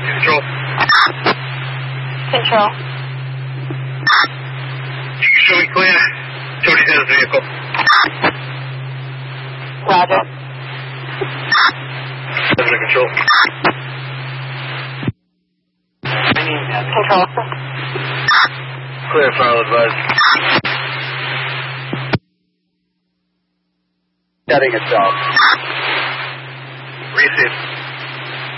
Control. Control. You can show me clear. Tony's in his vehicle. Roger. Control. Control. Clear, file advised. Setting itself. Receive.